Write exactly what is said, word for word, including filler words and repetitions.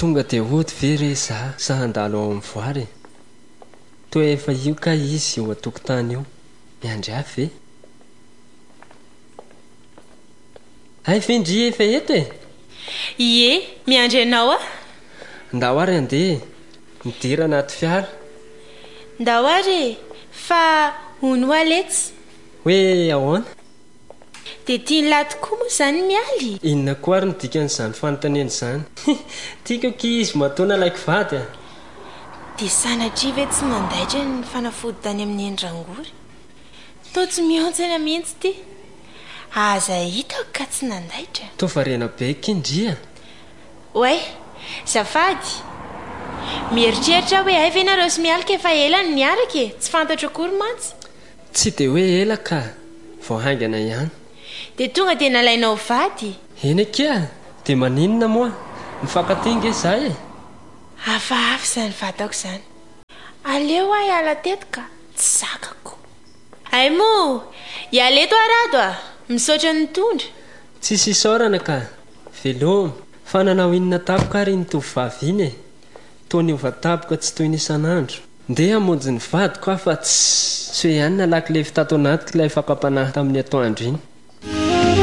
tonga dia hody ve re za sa handalo ao amin'ny voary toa efa io ka izy eo an-tokotany io miandry avy ve ay findry efa eto e ie miandry anao a ndao ary andeha midira anaty fiara ndao ary fa ono aletsy hoe ahoana dia tia nylahy tokoa moa izany mialy inona koa ary ny dikan'izany fanontaniana izany tiako ankizy matoana laiko vady a dia sanatria ve tsy nandaitra ny fanafody tany amin'ny andrangory toa tsy miantsana mihitsy ty aza hitako ka tsy nandaitra toa varena be kindria oay zafady mieritreritra hoe ay ve nareo sy mialika efa elany niaraka e tsy fantatra akory mantsy tsy dia hoe ela ka vao haingana ihany dia tonga dia nalainao vady eny akea dia maninona moa mifankatinga izahay e hafahafa izany vatako izany aleo ahy hiala teto ka tsy zakako ay moa hialeto arado a misaotra ny tondra tsisy isaorana ka velomy fa nanao inona tapoka ary ny tovovavy iny e toa niova tapoka tsy toy ny isan'andro ndeha hamonjy ny vadiko aho fa tsy so ihany nalaky le fitato anatiko ilay fakapanahy tamin'ny atoandro iny